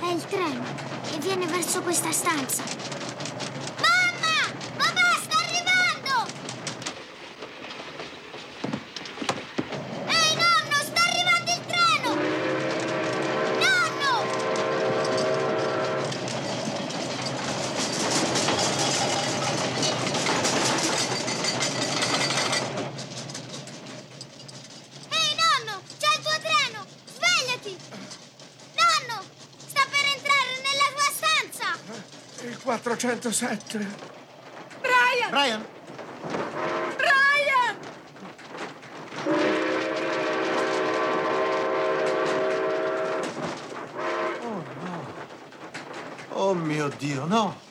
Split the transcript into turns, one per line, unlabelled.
il treno e viene verso questa stanza. Mamma! Papà, sta arrivando! Ehi, nonno, sta arrivando il treno! Nonno! Ehi, nonno, c'è il tuo treno! Svegliati! Nonno, sta per entrare nella tua stanza!
Il 407.
Brian!
Brian?
Brian!
Oh no. Oh mio Dio, no.